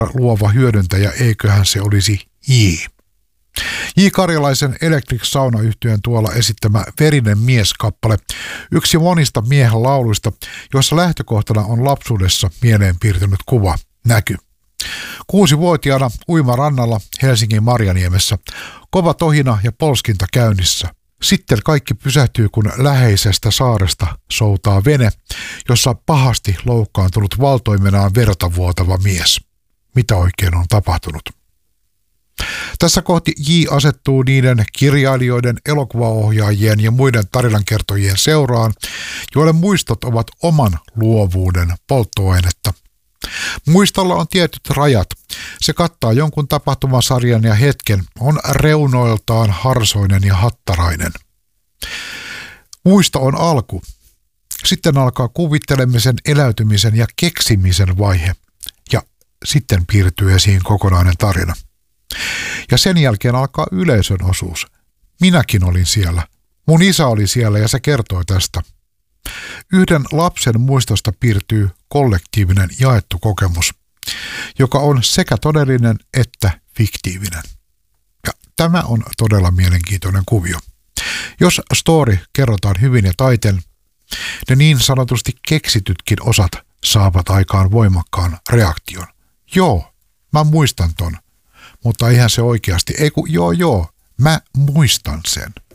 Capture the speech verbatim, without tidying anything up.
luova hyödyntäjä, eiköhän se olisi J. J. Karjalaisen Electric Sauna-yhtyeen tuolla esittämä Verinen mies-kappale, yksi monista miehen lauluista, joissa lähtökohtana on lapsuudessa mieleen piirtynyt kuva, näky. Kuusivuotiaana uimarannalla Helsingin Marjaniemessä, kova tohina ja polskinta käynnissä. Sitten kaikki pysähtyy, kun läheisestä saaresta soutaa vene, jossa pahasti loukkaantunut valtoimenaan verta vuotava mies. Mitä oikein on tapahtunut? Tässä kohti J asettuu niiden kirjailijoiden, elokuvaohjaajien ja muiden tarinankertojien seuraan, joille muistot ovat oman luovuuden polttoainetta. Muistolla on tietyt rajat. Se kattaa jonkun tapahtumasarjan ja hetken, on reunoiltaan harsoinen ja hattarainen. Muisto on alku. Sitten alkaa kuvittelemisen, eläytymisen ja keksimisen vaihe. Ja sitten piirtyy esiin kokonainen tarina. Ja sen jälkeen alkaa yleisön osuus. Minäkin olin siellä. Mun isä oli siellä ja se kertoi tästä. Yhden lapsen muistosta piirtyy kollektiivinen jaettu kokemus, joka on sekä todellinen että fiktiivinen. Ja tämä on todella mielenkiintoinen kuvio. Jos story kerrotaan hyvin ja taiten, ne niin sanotusti keksitytkin osat saavat aikaan voimakkaan reaktion. Joo, mä muistan ton, mutta eihän se oikeasti, ei kun joo joo, mä muistan sen.